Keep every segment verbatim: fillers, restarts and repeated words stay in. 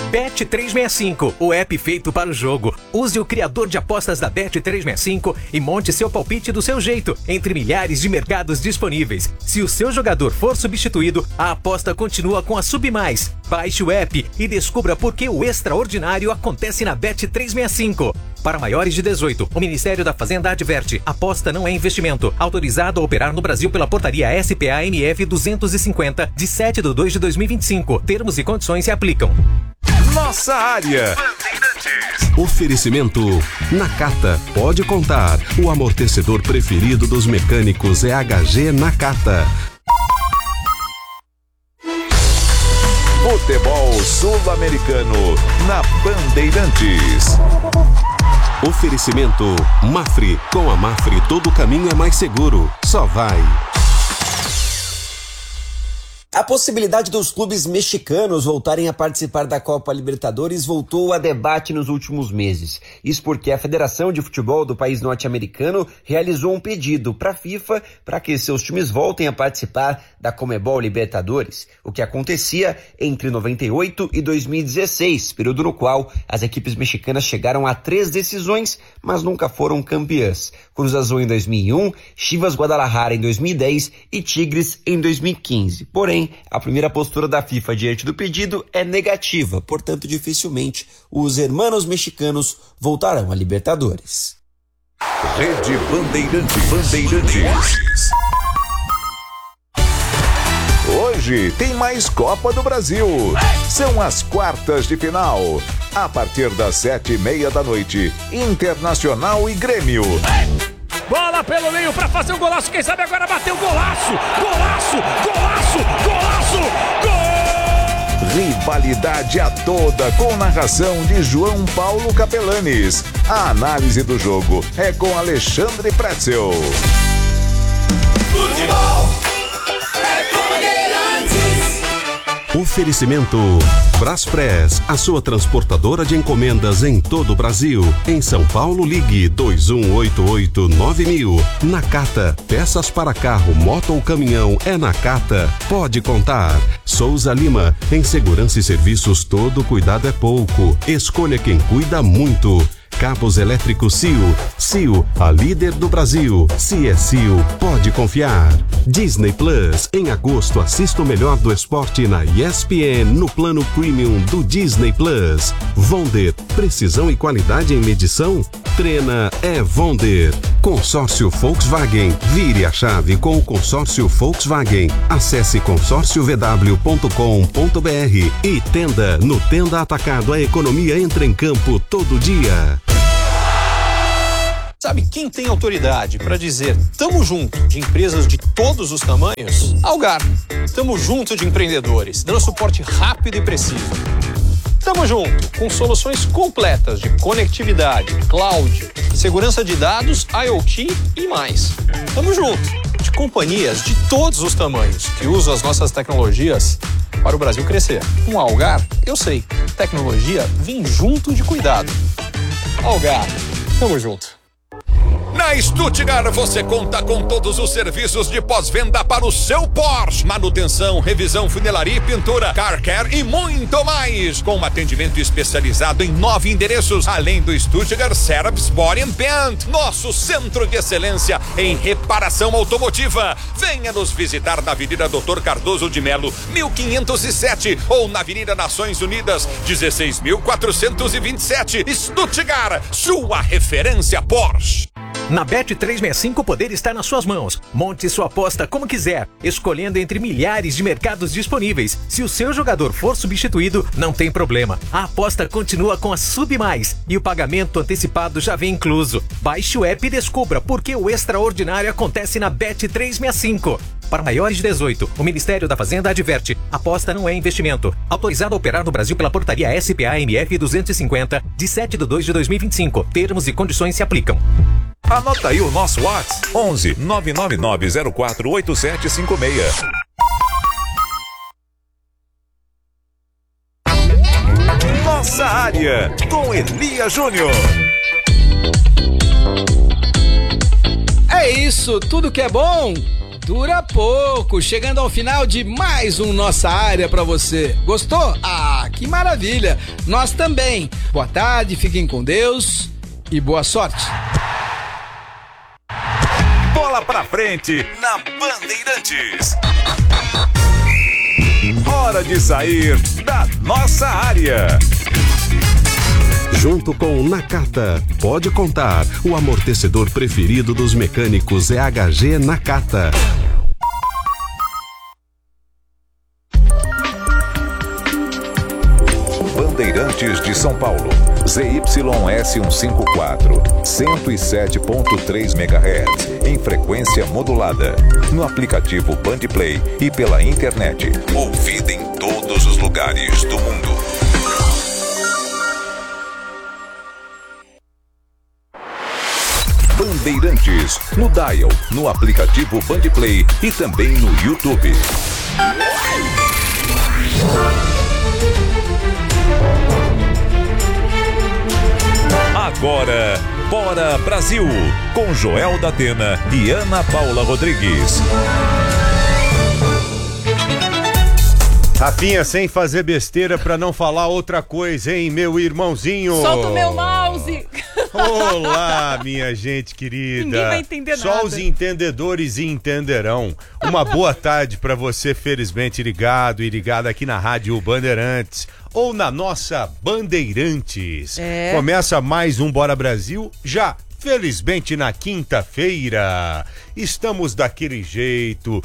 Bet trezentos e sessenta e cinco, o app feito para o jogo. Use o criador de apostas da Bet trezentos e sessenta e cinco e monte seu palpite do seu jeito, entre milhares de mercados disponíveis. Se o seu jogador for substituído, a aposta continua com a Submais. Baixe o app e descubra por que o extraordinário acontece na Bet trezentos e sessenta e cinco. Para maiores de dezoito, o Ministério da Fazenda adverte: aposta não é investimento. Autorizado a operar no Brasil pela portaria S P A M F duzentos e cinquenta, de sete de dois de dois mil e vinte e cinco. Termos e condições se aplicam. Nossa área. Oferecimento Nakata. Pode contar. O amortecedor preferido dos mecânicos é H G Nakata. Futebol sul-americano na Bandeirantes. Oferecimento Mafre. Com a Mafre todo caminho é mais seguro. Só vai. A possibilidade dos clubes mexicanos voltarem a participar da Copa Libertadores voltou a debate nos últimos meses. Isso porque a Federação de Futebol do país norte-americano realizou um pedido para a FIFA para que seus times voltem a participar da Conmebol Libertadores, o que acontecia entre noventa e oito e dois mil e dezesseis, período no qual as equipes mexicanas chegaram a três decisões, mas nunca foram campeãs. Cruz Azul em dois mil e um, Chivas Guadalajara em dois mil e dez e Tigres em dois mil e quinze. Porém, a primeira postura da FIFA diante do pedido é negativa, portanto, dificilmente os hermanos mexicanos voltarão à Libertadores. Rede Bandeirantes. Bandeirantes. Hoje tem mais Copa do Brasil. São as quartas de final. A partir das sete e meia da noite, Internacional e Grêmio. Bola pelo meio para fazer um golaço. Quem sabe agora bateu golaço. Golaço, golaço, golaço, gol! Rivalidade a toda com narração de João Paulo Capelanes. A análise do jogo é com Alexandre Pretzel. Futebol é Bandeirantes. Oferecimento Braspress, a sua transportadora de encomendas em todo o Brasil. Em São Paulo, ligue dois um oito oito nove mil. Nakata, peças para carro, moto ou caminhão é Nakata. Pode contar. Souza Lima, em segurança e serviços todo cuidado é pouco. Escolha quem cuida muito. Cabos elétricos C I O. C I O, a líder do Brasil. Se é C I O, pode confiar. Disney Plus. Em agosto, assista o melhor do esporte na E S P N no plano premium do Disney Plus. Vonder. Precisão e qualidade em medição? Treina é Vonder. Consórcio Volkswagen. Vire a chave com o consórcio Volkswagen. Acesse consórcio v w ponto com ponto b r e Tenda. No Tenda Atacado, a economia entra em campo todo dia. Sabe quem tem autoridade para dizer tamo junto de empresas de todos os tamanhos? Algar. Tamo junto de empreendedores, dando suporte rápido e preciso. Tamo junto com soluções completas de conectividade, cloud, segurança de dados, IoT e mais. Tamo junto de companhias de todos os tamanhos que usam as nossas tecnologias para o Brasil crescer. Com a Algar, eu sei, tecnologia vem junto de cuidado. Algar, tamo junto. Na Stuttgart você conta com todos os serviços de pós-venda para o seu Porsche. Manutenção, revisão, funilaria e pintura, car care e muito mais. Com um atendimento especializado em nove endereços, além do Stuttgart Service Body and Paint, nosso centro de excelência em reparação automotiva. Venha nos visitar na Avenida doutor Cardoso de Melo, mil quinhentos e sete, ou na Avenida Nações Unidas, dezesseis mil quatrocentos e vinte e sete. Stuttgart, sua referência Porsche. Na Bet trezentos e sessenta e cinco, o poder está nas suas mãos. Monte sua aposta como quiser, escolhendo entre milhares de mercados disponíveis. Se o seu jogador for substituído, não tem problema. A aposta continua com a Submais e o pagamento antecipado já vem incluso. Baixe o app e descubra por que o extraordinário acontece na Bet trezentos e sessenta e cinco. Para maiores de dezoito, o Ministério da Fazenda adverte: aposta não é investimento. Autorizado a operar no Brasil pela portaria S P A M F duzentos e cinquenta, de sete de dois de dois mil e vinte e cinco. Termos e condições se aplicam. Anota aí o nosso WhatsApp: onze nove nove nove zero quatro oito sete cinco seis. Nossa área com Elia Júnior. É isso, tudo que é bom dura pouco. Chegando ao final de mais um Nossa Área pra você. Gostou? Ah, que maravilha. Nós também. Boa tarde, fiquem com Deus e boa sorte. Bola pra frente na Bandeirantes. Hora de sair da nossa área. Junto com Nakata, pode contar. O amortecedor preferido dos mecânicos é H G Nakata. Bandeirantes de São Paulo, Z Y S cento e cinquenta e quatro, cento e sete ponto três megahertz, em frequência modulada, no aplicativo Bandplay e pela internet, ouvida em todos os lugares do mundo. Bandeirantes, no Dial, no aplicativo Bandplay e também no YouTube. Agora, Bora Brasil, com Joel da Atena e Ana Paula Rodrigues. Rafinha, sem fazer besteira pra não falar outra coisa, hein, meu irmãozinho? Solta o meu mouse! Olá, minha gente querida. Ninguém vai entender Só nada. Só os entendedores entenderão. Uma boa tarde pra você, felizmente ligado e ligada aqui na Rádio Bandeirantes ou na nossa Bandeirantes. É. Começa mais um Bora Brasil, já felizmente na quinta-feira. Estamos daquele jeito,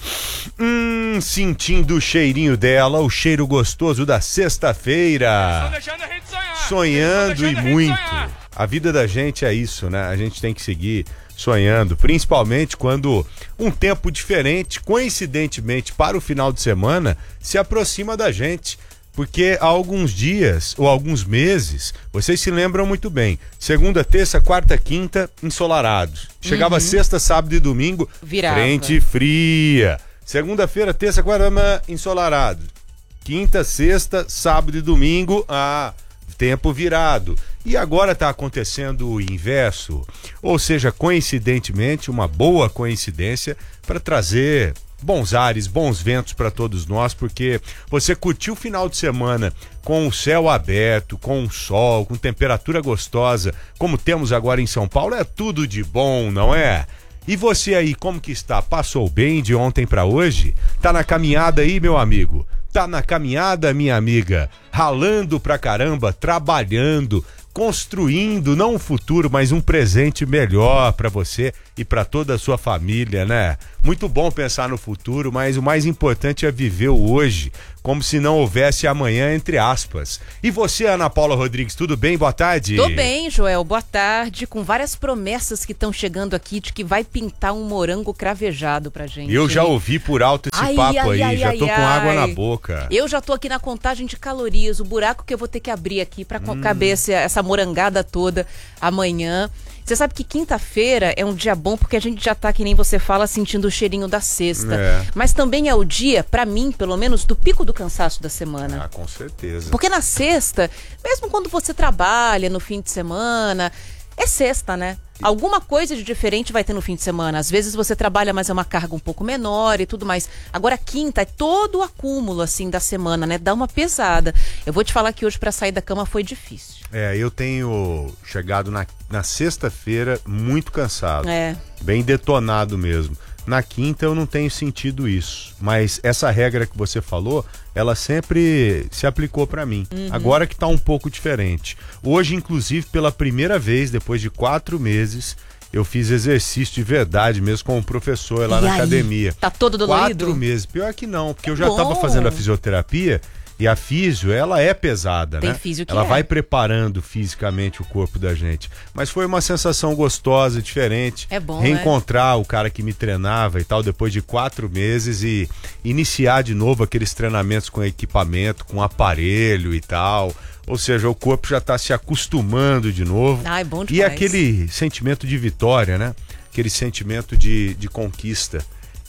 hum, sentindo o cheirinho dela, o cheiro gostoso da sexta-feira. Estão deixando a gente sonhar. Sonhando e a gente muito. sonhar. A vida da gente é isso, né? A gente tem que seguir sonhando, principalmente quando um tempo diferente, coincidentemente para o final de semana, se aproxima da gente. Porque há alguns dias ou alguns meses, vocês se lembram muito bem, segunda, terça, quarta, quinta, ensolarados. Chegava Uhum. sexta, sábado e domingo, Virava. frente fria. Segunda-feira, terça, quarta, ensolarado. Quinta, sexta, sábado e domingo, ah, tempo virado. E agora está acontecendo o inverso, ou seja, coincidentemente, uma boa coincidência para trazer bons ares, bons ventos para todos nós, porque você curtiu o final de semana com o céu aberto, com o sol, com temperatura gostosa, como temos agora em São Paulo, é tudo de bom, não é? E você aí, como que está? Passou bem de ontem para hoje? Tá na caminhada aí, meu amigo? Tá na caminhada, minha amiga? Ralando pra caramba, trabalhando, construindo não um futuro, mas um presente melhor para você e para toda a sua família, né? Muito bom pensar no futuro, mas o mais importante é viver o hoje, como se não houvesse amanhã, entre aspas. E você, Ana Paula Rodrigues, tudo bem? Boa tarde. Tô bem, Joel, boa tarde, com várias promessas que estão chegando aqui de que vai pintar um morango cravejado pra gente. Eu já ouvi por alto esse ai, papo ai, aí, ai, já tô ai, com ai. água na boca. Eu já tô aqui na contagem de calorias, o buraco que eu vou ter que abrir aqui pra hum. caber essa, essa morangada toda amanhã. Você sabe que quinta-feira é um dia bom porque a gente já tá, que nem você fala, sentindo o cheirinho da sexta. É. Mas também é o dia, pra mim, pelo menos, do pico do cansaço da semana. Ah, com certeza. Porque na sexta, mesmo quando você trabalha no fim de semana, é sexta, né? Alguma coisa de diferente vai ter no fim de semana. Às vezes você trabalha, mas é uma carga um pouco menor e tudo mais. Agora, quinta é todo o acúmulo, assim, da semana, né? Dá uma pesada. Eu vou te falar que hoje pra sair da cama foi difícil. É, eu tenho chegado na, na sexta-feira muito cansado. É. Bem detonado mesmo. Na quinta eu não tenho sentido isso, mas essa regra que você falou, ela sempre se aplicou pra mim. Uhum. Agora que tá um pouco diferente. Hoje, inclusive, pela primeira vez, depois de quatro meses, eu fiz exercício de verdade mesmo com um professor lá e na aí? academia. Tá todo dolorido? Quatro meses. Pior que não, porque eu já Bom. tava fazendo a fisioterapia. E a físio, ela é pesada, Tem né? físio que ela é. vai preparando fisicamente o corpo da gente. Mas foi uma sensação gostosa, diferente. É bom, reencontrar né? o cara que me treinava e tal, depois de quatro meses e iniciar de novo aqueles treinamentos com equipamento, com aparelho e tal. Ou seja, o corpo já está se acostumando de novo. Ah, é bom e demais. aquele sentimento de vitória, né? Aquele sentimento de, de conquista.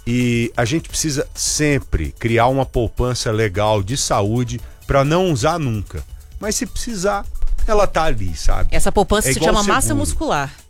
E a gente precisa sempre criar uma poupança legal de saúde para não usar nunca. Mas se precisar, ela tá ali, sabe? Essa poupança É se igual chama seguro. massa muscular.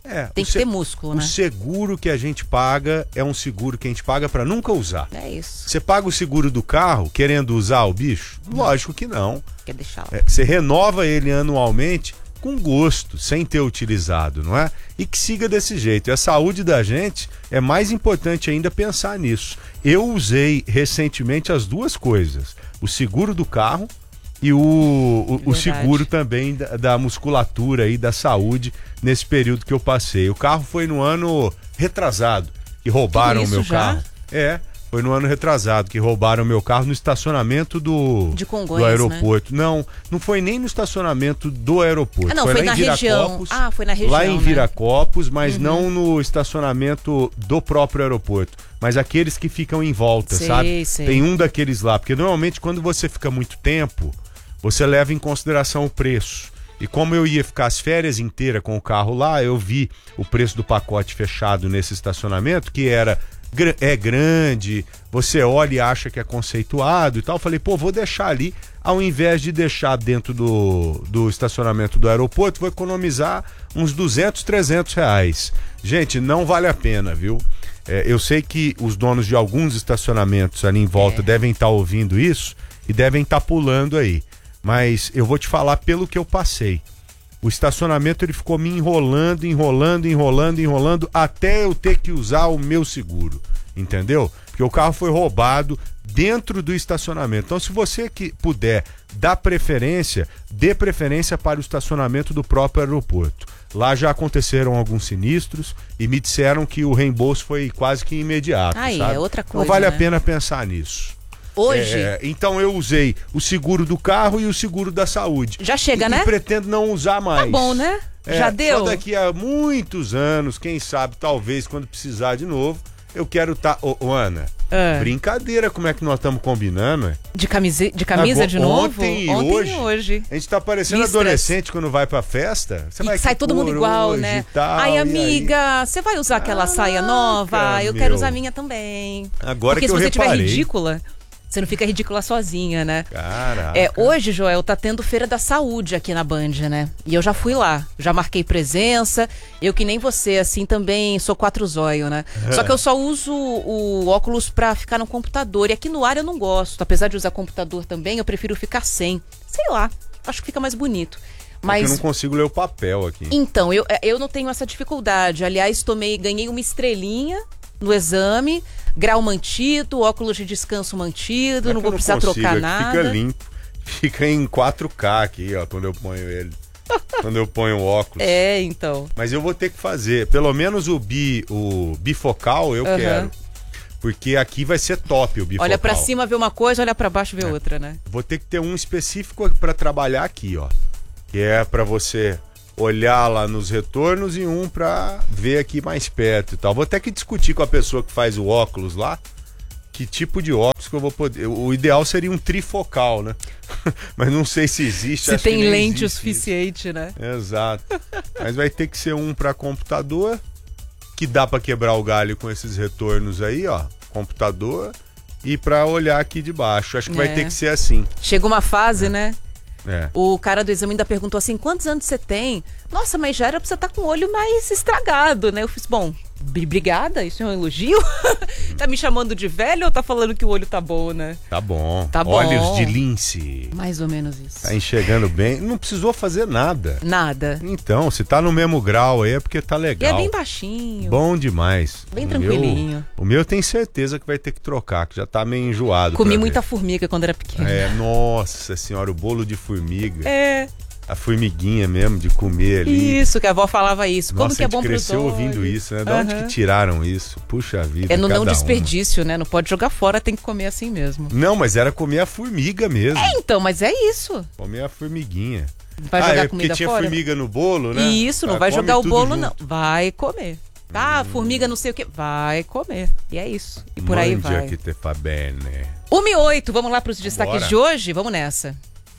É, Tem que se- ter músculo, o né? seguro que a gente paga é um seguro que a gente paga para nunca usar. É isso. Você paga o seguro do carro querendo usar o bicho? Lógico que não. Quer deixar lá. É, você renova ele anualmente com gosto, sem ter utilizado, não é? E que siga desse jeito. E a saúde da gente é mais importante ainda pensar nisso. Eu usei recentemente as duas coisas: o seguro do carro e o, o, o seguro também da, da musculatura e da saúde nesse período que eu passei. O carro foi no ano retrasado que roubaram o meu já? carro. É, foi no ano retrasado que roubaram o meu carro no estacionamento do, De Congonhas, do aeroporto. Não, não foi nem no estacionamento do aeroporto. Ah, não, foi foi lá na em região. Viracopos. Ah, foi na região, Lá em né? Viracopos, mas Uhum. não no estacionamento do próprio aeroporto. Mas aqueles que ficam em volta, Sei, sabe? sei. Tem um daqueles lá. Porque normalmente quando você fica muito tempo, você leva em consideração o preço. E como eu ia ficar as férias inteiras com o carro lá, eu vi o preço do pacote fechado nesse estacionamento, que era gr- é grande, você olha e acha que é conceituado e tal. Eu falei, pô, vou deixar ali, ao invés de deixar dentro do, do estacionamento do aeroporto, vou economizar uns duzentos, trezentos reais. Gente, não vale a pena, viu? É, eu sei que os donos de alguns estacionamentos ali em volta É. devem estar ouvindo isso e devem estar pulando aí. Mas eu vou te falar pelo que eu passei. O estacionamento ele ficou me enrolando, enrolando, enrolando, enrolando, até eu ter que usar o meu seguro, entendeu? Porque o carro foi roubado dentro do estacionamento. Então, se você que puder dar preferência, dê preferência para o estacionamento do próprio aeroporto. Lá já aconteceram alguns sinistros e me disseram que o reembolso foi quase que imediato, Aí, sabe? é outra coisa, Não vale né? a pena pensar nisso. Hoje, É, então eu usei o seguro do carro e o seguro da saúde. Já chega, e, né? E pretendo não usar mais. Tá bom, né? É, Já deu? Só daqui a muitos anos, quem sabe, talvez, quando precisar de novo, eu quero estar... Tá... Ô, ô, Ana, É. brincadeira como é que nós estamos combinando, é? de, camise... de camisa Agora, de novo? Ontem e Ontem hoje, e hoje. a gente tá parecendo Listras. adolescente quando vai pra festa. Você E vai sai que todo mundo cor igual, hoje né? e tal, Ai, e aí? amiga, você vai usar aquela saia nova? Eu quero meu. usar a minha também. Agora Porque que se eu você estiver reparei. ridícula, você não fica ridícula sozinha, né? Caraca. É, hoje, Joel, tá tendo Feira da Saúde aqui na Band, né? E eu já fui lá, já marquei presença. Eu que nem você, assim, também sou quatro zóio, né? Só que eu só uso o óculos pra ficar no computador. E aqui no ar eu não gosto. Apesar de usar computador também, eu prefiro ficar sem. Sei lá, acho que fica mais bonito. Mas... Mas eu não consigo ler o papel aqui. então, eu, eu não tenho essa dificuldade. Aliás, tomei, ganhei uma estrelinha no exame, grau mantido, óculos de descanso mantido, É não que vou eu precisar consigo, trocar é que nada. Fica limpo. Fica em quatro K aqui, ó, quando eu ponho ele. Quando eu ponho o óculos. É, então. Mas eu vou ter que fazer. Pelo menos o, bi, o bifocal eu Aham. quero. Porque aqui vai ser top o bifocal. Olha pra cima, vê uma coisa, olha pra baixo, vê É. outra, né? Vou ter que ter um específico pra trabalhar aqui, ó. Que é pra você olhar lá nos retornos e um pra ver aqui mais perto e tal. Vou ter que discutir com a pessoa que faz o óculos lá. Que tipo de óculos que eu vou poder... O ideal seria um trifocal, né? Mas não sei se existe. Se acho que tem nem lente o existe suficiente, né? isso. Exato. Mas vai ter que ser um pra computador, que dá pra quebrar o galho com esses retornos aí, ó. Computador. E pra olhar aqui de baixo. Acho que vai É. ter que ser assim. Chega uma fase, né? É. O cara do exame ainda perguntou assim, quantos anos você tem? Nossa, mas já era pra você estar com o olho mais estragado, né? Eu fiz, bom, obrigada, isso é um elogio? Tá me chamando de velho ou tá falando que o olho tá bom, né? Tá bom. Tá bom. Olhos de lince. Mais ou menos isso. Tá enxergando bem. Não precisou fazer nada. Nada. Então, se tá no mesmo grau aí é porque tá E legal. é bem baixinho. Bom demais. Bem O tranquilinho. Meu, o meu tem certeza que vai ter que trocar, que já tá meio enjoado. Comi pra muita ver. formiga quando era pequena. É, nossa senhora, o bolo de formiga. É. A formiguinha mesmo, de comer ali. Isso, que a avó falava isso. Como Nossa, que é a gente bom pros cresceu olhos. ouvindo isso, né? Da onde Aham. que tiraram isso? Puxa vida, É no cada não uma. desperdício, né? Não pode jogar fora, tem que comer assim mesmo. Não, mas era comer a formiga mesmo. É, então, mas é isso. Comer a formiguinha. Vai ah, jogar é comida porque tinha fora? formiga no bolo, né? Isso, não Ah, vai come jogar o tudo bolo, junto. não. Vai comer. Ah, formiga não sei o que. Vai comer. E é isso. E por aí Mangia vai. que te fa bene. uma e oito, vamos lá para os destaques Bora. de hoje? Vamos nessa.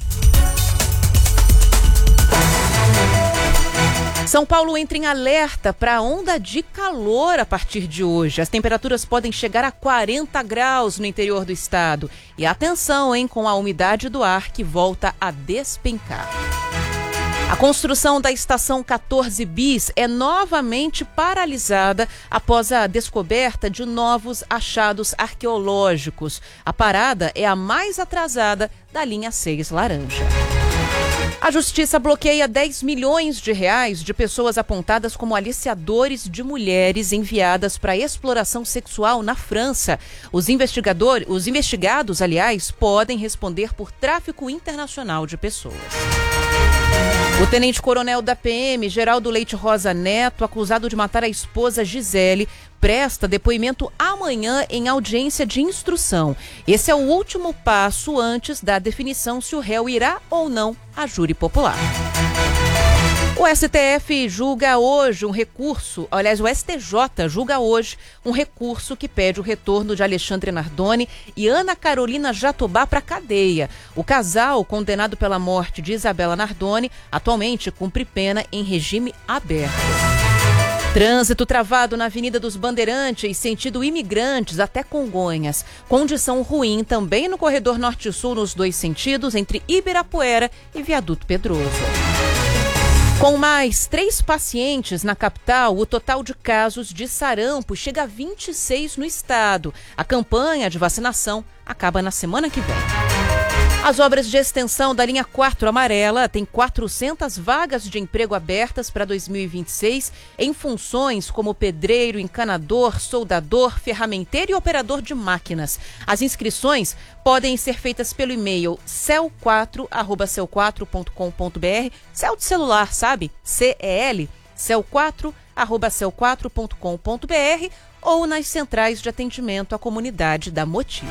São Paulo entra em alerta para onda de calor a partir de hoje. As temperaturas podem chegar a quarenta graus no interior do estado. E atenção, hein, com a umidade do ar que volta a despencar. A construção da estação quatorze bis é novamente paralisada após a descoberta de novos achados arqueológicos. A parada é a mais atrasada da linha seis laranja. A justiça bloqueia dez milhões de reais de pessoas apontadas como aliciadores de mulheres enviadas para exploração sexual na França. Os investigadores, os investigados, aliás, podem responder por tráfico internacional de pessoas. O tenente-coronel da P M, Geraldo Leite Rosa Neto, acusado de matar a esposa Gisele, presta depoimento amanhã em audiência de instrução. Esse é o último passo antes da definição se o réu irá ou não a júri popular. O S T F julga hoje um recurso, aliás, o S T J julga hoje um recurso que pede o retorno de Alexandre Nardoni e Ana Carolina Jatobá para a cadeia. O casal, condenado pela morte de Isabela Nardoni, atualmente cumpre pena em regime aberto. Trânsito travado na Avenida dos Bandeirantes, sentido Imigrantes até Congonhas. Condição ruim também no corredor norte-sul nos dois sentidos, entre Ibirapuera e Viaduto Pedroso. Com mais três pacientes na capital, o total de casos de sarampo chega a vinte e seis no estado. A campanha de vacinação acaba na semana que vem. As obras de extensão da linha quatro amarela têm quatrocentas vagas de emprego abertas para dois mil e vinte e seis em funções como pedreiro, encanador, soldador, ferramenteiro e operador de máquinas. As inscrições podem ser feitas pelo e-mail cel quatro arroba cel quatro ponto com ponto br, cel de celular, sabe? C E L, cel quatro arroba cel quatro ponto com ponto br ou nas centrais de atendimento à comunidade da Motiva.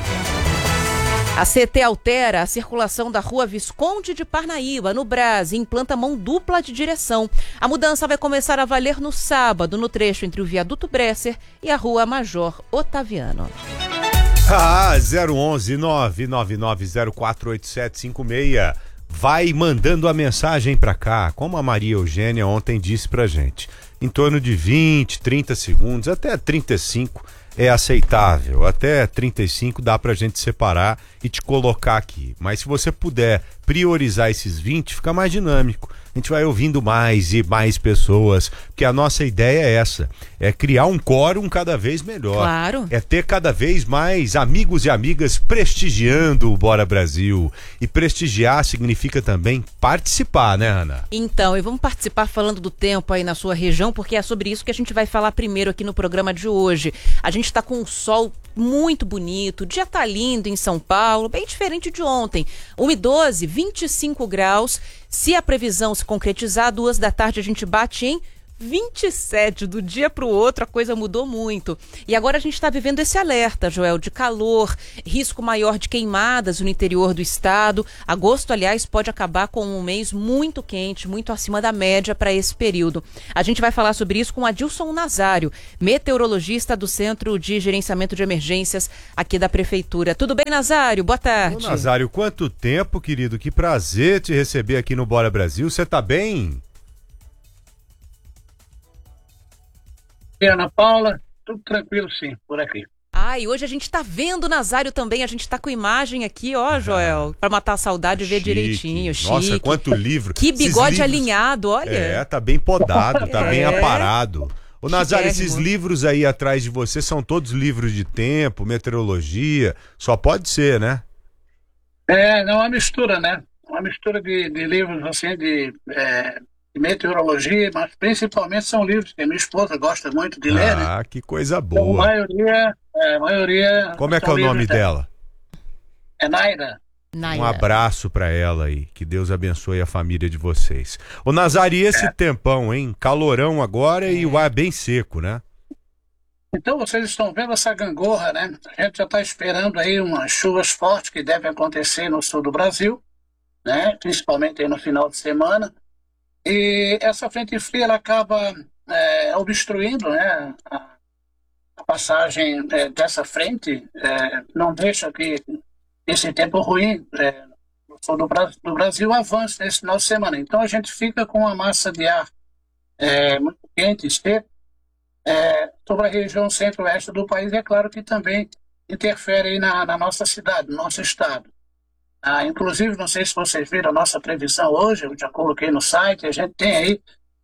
A C T altera a circulação da rua Visconde de Parnaíba, no Brás, e implanta mão dupla de direção. A mudança vai começar a valer no sábado, no trecho entre o Viaduto Bresser e a rua Major Otaviano. Ah, zero onze nove nove nove zero quatro oito sete cinco seis. Vai mandando a mensagem pra cá, como a Maria Eugênia ontem disse pra gente. Em torno de vinte, trinta segundos, até trinta e cinco é aceitável. Até trinta e cinco dá pra gente separar e te colocar aqui. Mas se você puder priorizar esses vinte, fica mais dinâmico. A gente vai ouvindo mais e mais pessoas, porque a nossa ideia é essa, é criar um quórum cada vez melhor. Claro. É ter cada vez mais amigos e amigas prestigiando o Bora Brasil. E prestigiar significa também participar, né, Ana? Então, e vamos participar falando do tempo aí na sua região, porque é sobre isso que a gente vai falar primeiro aqui no programa de hoje. A gente está com um sol muito bonito, o dia tá lindo em São Paulo, bem diferente de ontem. uma e doze, vinte e cinco graus. Se a previsão se concretizar, duas da tarde a gente bate em vinte e sete. Do dia para o outro a coisa mudou muito. E agora a gente está vivendo esse alerta, Joel, de calor, risco maior de queimadas no interior do estado. Agosto, aliás, pode acabar com um mês muito quente, muito acima da média para esse período. A gente vai falar sobre isso com Adilson Nazário, meteorologista do Centro de Gerenciamento de Emergências aqui da Prefeitura. Tudo bem, Nazário? Boa tarde. Ô, Nazário, quanto tempo, querido? Que prazer te receber aqui no Bora Brasil. Você tá bem? Ana Paula, tudo tranquilo sim, por aqui. Ah, e hoje a gente tá vendo o Nazário também, a gente tá com imagem aqui, ó, Joel, pra matar a saudade e ver Chique. direitinho, chique. Nossa, quanto livro. Que bigode livros... alinhado, olha. É, tá bem podado, tá é. bem aparado. Ô, Nazário, esses Chiquérrimo. livros aí atrás de você são todos livros de tempo, meteorologia, só pode ser, né? É, não, é uma mistura, né? Uma mistura de, de livros, assim, de... É... de meteorologia, mas principalmente são livros que a minha esposa gosta muito de ler, né? Ah, que coisa Então, a boa. maioria, é, a maioria... Como é que é são o nome livros dela? É Naira. Um abraço pra ela aí, que Deus abençoe a família de vocês. Ô, Nazário, e esse É. tempão, hein? Calorão agora e o ar bem seco, né? Então vocês estão vendo essa gangorra, né? A gente já está esperando aí umas chuvas fortes que devem acontecer no sul do Brasil, né? Principalmente aí no final de semana. E essa frente fria ela acaba é, obstruindo, né, a, a passagem é, dessa frente, é, não deixa que esse tempo ruim é, no sul do, Bra do Brasil avance nesse final de semana. Então a gente fica com uma massa de ar é, muito quente e seco é, sobre a região centro-oeste do país. É claro que também interfere aí na, na nossa cidade, no nosso estado. Ah, inclusive, não sei se vocês viram a nossa previsão hoje, eu já coloquei no site, a gente tem aí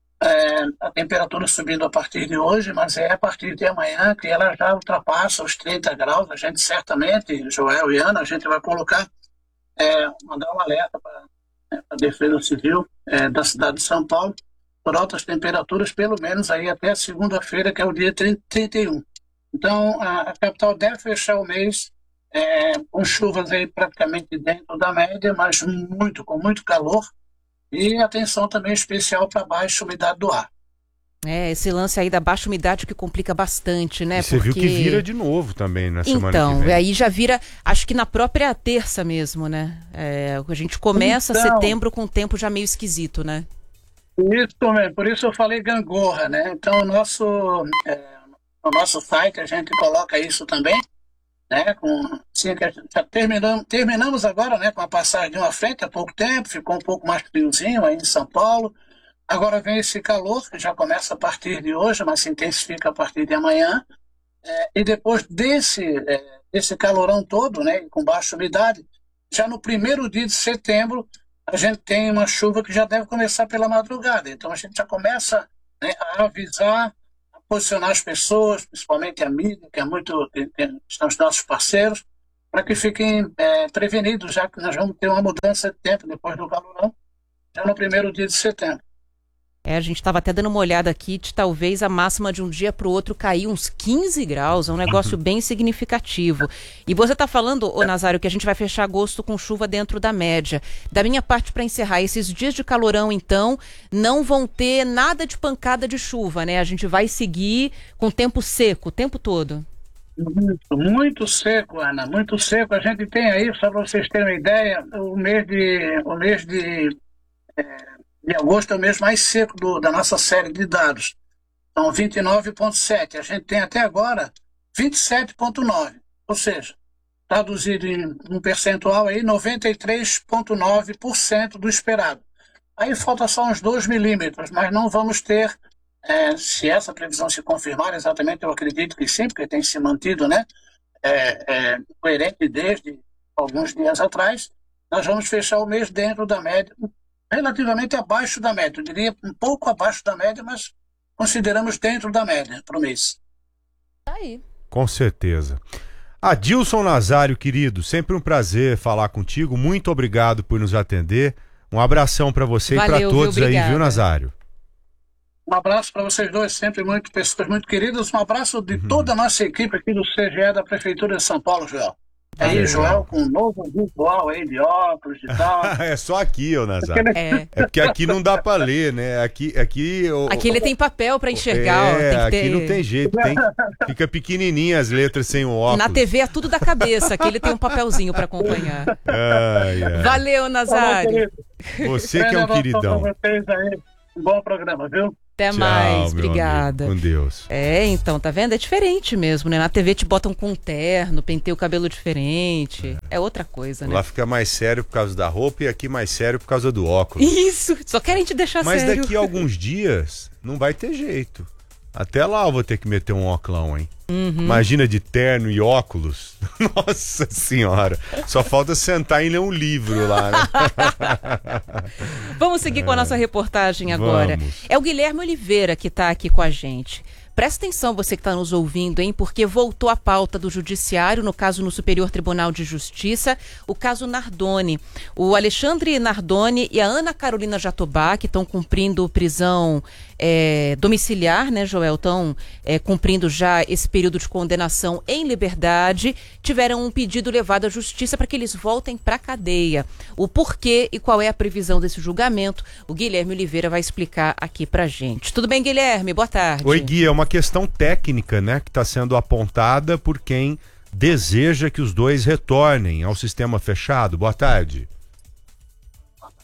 é, a temperatura subindo a partir de hoje, mas é a partir de amanhã que ela já ultrapassa os trinta graus. A gente certamente, Joel e Ana, a gente vai colocar, é, mandar um alerta para a Defesa Civil é, da cidade de São Paulo por altas temperaturas, pelo menos aí até segunda-feira, que é o dia trinta e um. Então, a, a capital deve fechar o mês É, com chuvas aí praticamente dentro da média, mas muito, com muito calor, e atenção também especial para a baixa umidade do ar. É, esse lance aí da baixa umidade que complica bastante, né? E você Porque... viu que vira de novo também na semana então, que vem. aí já vira, acho que na própria terça mesmo, né? É, a gente começa então, setembro com um tempo já meio esquisito, né? Isso mesmo, por isso eu falei gangorra, né? Então, o nosso, é, no nosso site a gente coloca isso também, né, com, assim, já terminamos, terminamos agora, né, com a passagem de uma frente há pouco tempo, ficou um pouco mais friozinho aí em São Paulo. Agora vem esse calor, que já começa a partir de hoje, mas se intensifica a partir de amanhã. É, e depois desse, é, desse calorão todo, né, com baixa umidade, já no primeiro dia de setembro, a gente tem uma chuva que já deve começar pela madrugada. Então a gente já começa, né, a avisar, posicionar as pessoas, principalmente a mídia, que é muito, que, que são os nossos parceiros, para que fiquem é, prevenidos, já que nós vamos ter uma mudança de tempo depois do calorão, já no primeiro dia de setembro. É, a gente estava até dando uma olhada aqui de talvez a máxima de um dia para o outro cair uns quinze graus, é um negócio bem significativo. E você está falando, ô Nazário, que a gente vai fechar agosto com chuva dentro da média. Da minha parte, para encerrar, esses dias de calorão, então, não vão ter nada de pancada de chuva, né? A gente vai seguir com tempo seco o tempo todo. Muito, muito seco, Ana, muito seco. A gente tem aí, só para vocês terem uma ideia, o mês de... O mês de é, de agosto é o mês mais seco do, da nossa série de dados. São vinte e nove vírgula sete. A gente tem até agora vinte e sete vírgula nove. Ou seja, traduzido em um percentual aí, noventa e três vírgula nove por cento do esperado. Aí falta só uns dois milímetros, mas não vamos ter, é, se essa previsão se confirmar, exatamente eu acredito que sim, porque tem se mantido, né, é, é, coerente desde alguns dias atrás, nós vamos fechar o mês dentro da média, relativamente abaixo da média, eu diria um pouco abaixo da média, mas consideramos dentro da média para o mês. Tá aí. Com certeza. Adilson Nazário, querido, sempre um prazer falar contigo, muito obrigado por nos atender, um abração para você Valeu, e para todos viu? aí, viu, Nazário? Um abraço para vocês dois, sempre muito, pessoas muito queridas, um abraço de uhum. toda a nossa equipe aqui do C G E da Prefeitura de São Paulo, Joel. Aí, Joel, com um novo visual aí de óculos e tal. É só aqui, ô Nazário. É. é porque aqui não dá pra ler, né? Aqui, aqui, o, aqui ele tem papel pra enxergar. É, ó, tem que aqui ter... não tem jeito. Tem, fica pequenininha as letras sem o óculos. Na T V é tudo da cabeça. Aqui ele tem um papelzinho pra acompanhar. Ai, ai. Valeu, Nazário. Você que é um queridão. Um bom programa, viu? Até Tchau, mais, obrigada. Amigo, com Deus. É, então, tá vendo? É diferente mesmo, né? Na T V te botam com um terno, penteia o cabelo diferente. É, é outra coisa, né? Lá fica mais sério por causa da roupa e aqui mais sério por causa do óculos. Isso, só querem te deixar Mas sério. Mas daqui a alguns dias não vai ter jeito. Até lá eu vou ter que meter um óculão, hein? Uhum. Imagina de terno e óculos. Nossa senhora. Só falta sentar e ler um livro lá, né? Vamos seguir com a nossa reportagem agora. Vamos. É o Guilherme Oliveira que está aqui com a gente. Presta atenção, você que está nos ouvindo, hein? Porque voltou à pauta do judiciário, no caso no Superior Tribunal de Justiça, o caso Nardoni. O Alexandre Nardoni e a Ana Carolina Jatobá, que estão cumprindo prisão é, domiciliar, né, Joel? Estão é, cumprindo já esse período de condenação em liberdade, tiveram um pedido levado à justiça para que eles voltem para a cadeia. O porquê e qual é a previsão desse julgamento, o Guilherme Oliveira vai explicar aqui pra gente. Tudo bem, Guilherme? Boa tarde. Oi, Gui, é uma questão técnica, né, que está sendo apontada por quem deseja que os dois retornem ao sistema fechado. Boa tarde.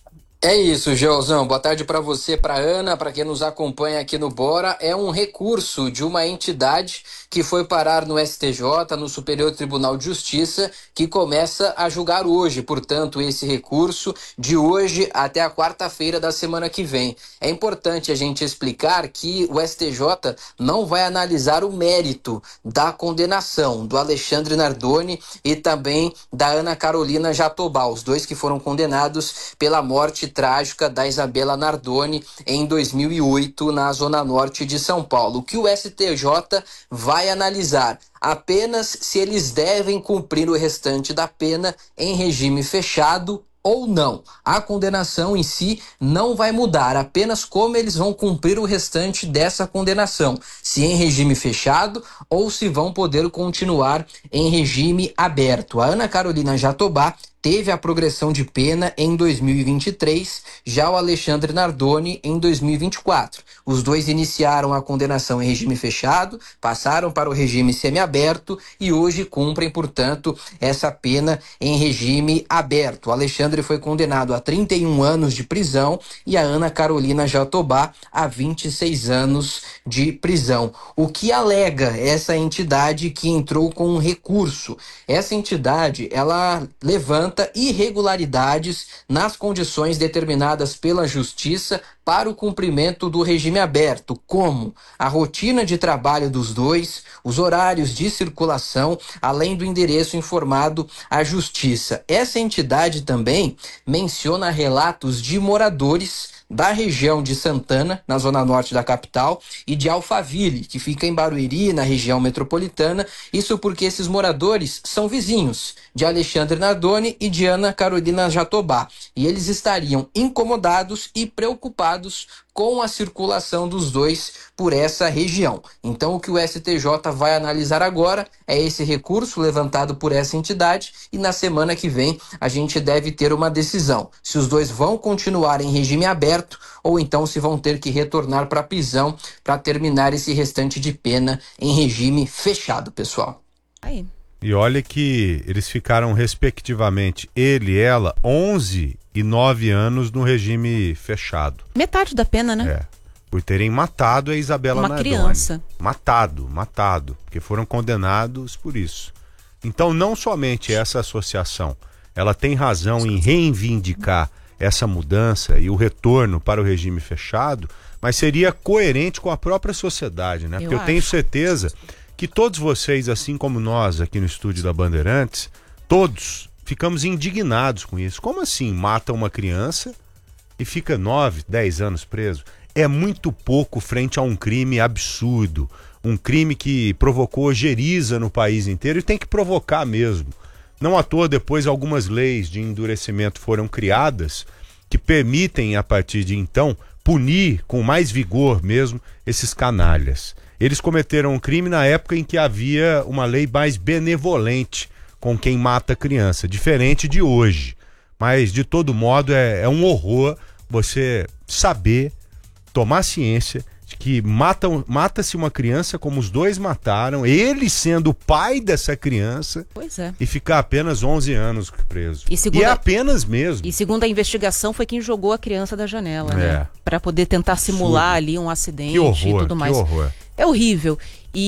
É isso, Geozão. Boa tarde para você, para Ana, para quem nos acompanha aqui no Bora. É um recurso de uma entidade que foi parar no S T J, no Superior Tribunal de Justiça, que começa a julgar hoje. Portanto, esse recurso de hoje até a quarta-feira da semana que vem. É importante a gente explicar que o S T J não vai analisar o mérito da condenação do Alexandre Nardoni e também da Ana Carolina Jatobá, os dois que foram condenados pela morte trágica da Isabela Nardoni em dois mil e oito na Zona Norte de São Paulo. O que o S T J vai analisar apenas se eles devem cumprir o restante da pena em regime fechado ou não. A condenação em si não vai mudar, apenas como eles vão cumprir o restante dessa condenação, se em regime fechado ou se vão poder continuar em regime aberto. A Ana Carolina Jatobá teve a progressão de pena em dois mil e vinte e três, já o Alexandre Nardoni em dois mil e vinte e quatro. Os dois iniciaram a condenação em regime fechado, passaram para o regime semiaberto e hoje cumprem, portanto, essa pena em regime aberto. O Alexandre foi condenado a trinta e um anos de prisão e a Ana Carolina Jatobá a vinte e seis anos de prisão. O que alega essa entidade que entrou com um recurso? Essa entidade, ela levanta irregularidades nas condições determinadas pela Justiça para o cumprimento do regime aberto, como a rotina de trabalho dos dois, os horários de circulação, além do endereço informado à Justiça. Essa entidade também menciona relatos de moradores da região de Santana, na zona norte da capital, e de Alphaville, que fica em Barueri, na região metropolitana. Isso porque esses moradores são vizinhos de Alexandre Nardoni e de Ana Carolina Jatobá, e eles estariam incomodados e preocupados com a circulação dos dois por essa região. Então, o que o S T J vai analisar agora é esse recurso levantado por essa entidade e na semana que vem a gente deve ter uma decisão se os dois vão continuar em regime aberto ou então se vão ter que retornar para a prisão para terminar esse restante de pena em regime fechado, pessoal. Aí. E olha que eles ficaram respectivamente, ele e ela, onze e nove anos no regime fechado. Metade da pena, né? É, por terem matado a Isabela Uma Nardoni. criança. Matado, matado, porque foram condenados por isso. Então não somente essa associação, ela tem razão em reivindicar essa mudança e o retorno para o regime fechado, mas seria coerente com a própria sociedade, né? Porque eu, eu tenho certeza que todos vocês, assim como nós aqui no estúdio da Bandeirantes, todos ficamos indignados com isso. Como assim mata uma criança e fica nove, dez anos preso? É muito pouco frente a um crime absurdo, um crime que provocou ojeriza no país inteiro e tem que provocar mesmo. Não à toa depois algumas leis de endurecimento foram criadas que permitem a partir de então punir com mais vigor mesmo esses canalhas. Eles cometeram um crime na época em que havia uma lei mais benevolente com quem mata criança, diferente de hoje. Mas, de todo modo, é, é um horror você saber, tomar ciência de que matam, mata-se uma criança como os dois mataram, ele sendo o pai dessa criança, pois é, e ficar apenas onze anos preso. E, segundo e é a... apenas mesmo. E segundo a investigação, foi quem jogou a criança da janela, é. né? Para poder tentar simular Absurdo. ali um acidente que horror, e tudo mais. Que horror. É horrível.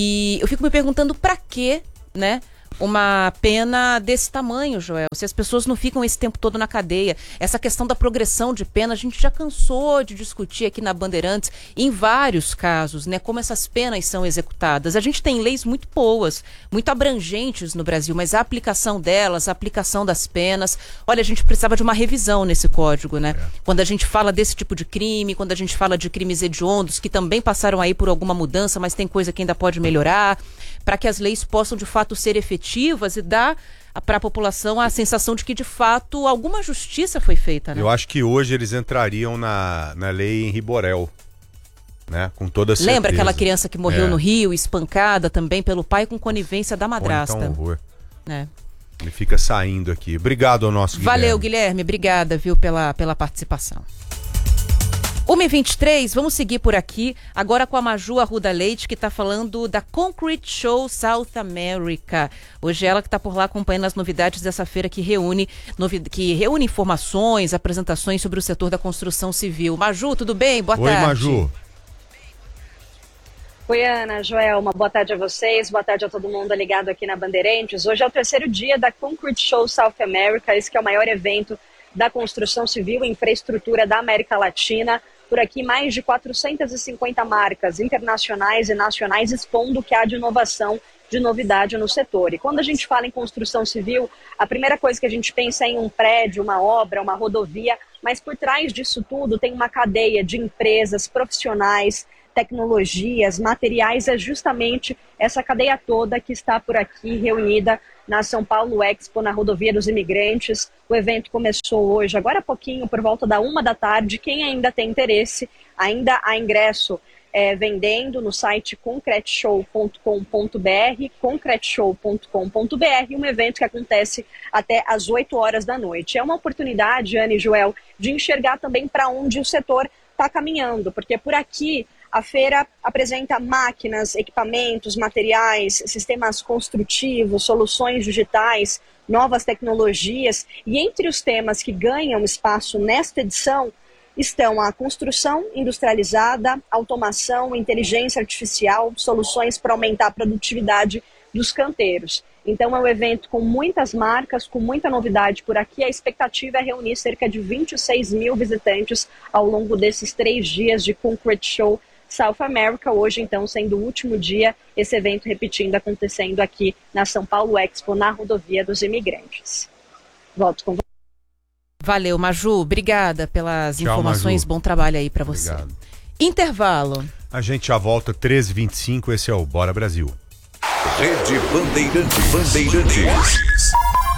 E eu fico me perguntando para quê, né? Uma pena desse tamanho, Joel, se as pessoas não ficam esse tempo todo na cadeia. Essa questão da progressão de pena, a gente já cansou de discutir aqui na Bandeirantes, em vários casos, né, como essas penas são executadas. A gente tem leis muito boas, muito abrangentes no Brasil, mas a aplicação delas, a aplicação das penas, olha, a gente precisava de uma revisão nesse código, né? É. Quando a gente fala desse tipo de crime, quando a gente fala de crimes hediondos, que também passaram aí por alguma mudança, mas tem coisa que ainda pode melhorar, para que as leis possam de fato ser efetivas e dar para a população a sensação de que de fato alguma justiça foi feita, né? Eu acho que hoje eles entrariam na, na lei Henri Borel, né? Com toda certeza. Lembra aquela criança que morreu é. no Rio, espancada também pelo pai com conivência da madrasta? Ou então horror. É. Ele fica saindo aqui. Obrigado ao nosso Guilherme. Valeu, Guilherme. Obrigada, viu, pela, pela participação. uma e vinte e três, vamos seguir por aqui, agora com a Maju Arruda Leite, que está falando da Concrete Show South America. Hoje ela que está por lá acompanhando as novidades dessa feira que reúne, novi- que reúne informações, apresentações sobre o setor da construção civil. Maju, tudo bem? Boa Oi, tarde. Maju. Oi, Ana, Joel, uma boa tarde a vocês, boa tarde a todo mundo ligado aqui na Bandeirantes. Hoje é o terceiro dia da Concrete Show South America, esse que é o maior evento da construção civil e infraestrutura da América Latina. Por aqui, mais de quatrocentas e cinquenta marcas internacionais e nacionais expondo o que há de inovação, de novidade no setor. E quando a gente fala em construção civil, a primeira coisa que a gente pensa é em um prédio, uma obra, uma rodovia, mas por trás disso tudo tem uma cadeia de empresas, profissionais, tecnologias, materiais, é justamente essa cadeia toda que está por aqui reunida na São Paulo Expo, na Rodovia dos Imigrantes. O evento começou hoje, agora há pouquinho, por volta da uma da tarde. Quem ainda tem interesse, ainda há ingresso é, vendendo no site concrete show ponto com ponto b r, concrete show ponto com ponto b r, um evento que acontece até às oito horas da noite. É uma oportunidade, Ana e Joel, de enxergar também para onde o setor está caminhando, porque por aqui a feira apresenta máquinas, equipamentos, materiais, sistemas construtivos, soluções digitais, novas tecnologias. E entre os temas que ganham espaço nesta edição estão a construção industrializada, automação, inteligência artificial, soluções para aumentar a produtividade dos canteiros. Então é um evento com muitas marcas, com muita novidade por aqui. A expectativa é reunir cerca de vinte e seis mil visitantes ao longo desses três dias de Concrete Show South America, hoje então sendo o último dia, esse evento repetindo, acontecendo aqui na São Paulo Expo, na Rodovia dos Imigrantes. Volto com você. Valeu, Maju, obrigada pelas Tchau, informações, Maju. bom trabalho aí para você. Obrigado. Intervalo. A gente já volta treze e vinte e cinco, esse é o Bora Brasil. Rede Bandeirantes. Bandeirantes.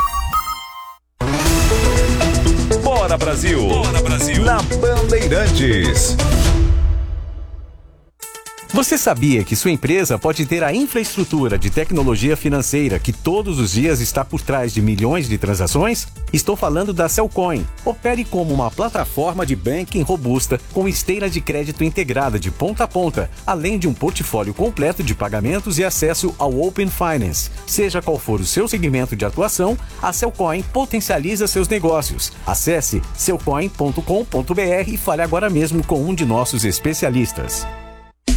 Bora Brasil. Bora Brasil. Na Bandeirantes. Você sabia que sua empresa pode ter a infraestrutura de tecnologia financeira que todos os dias está por trás de milhões de transações? Estou falando da Cellcoin. Opere como uma plataforma de banking robusta com esteira de crédito integrada de ponta a ponta, além de um portfólio completo de pagamentos e acesso ao Open Finance. Seja qual for o seu segmento de atuação, a Cellcoin potencializa seus negócios. Acesse cellcoin ponto com ponto b r e fale agora mesmo com um de nossos especialistas.